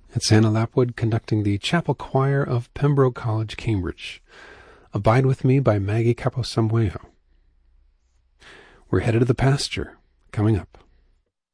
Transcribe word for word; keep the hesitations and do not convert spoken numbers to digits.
It's Anna Lapwood conducting the chapel choir of Pembroke College, Cambridge. Abide With Me by Maggie Caposamweo. We're headed to the pasture, coming up.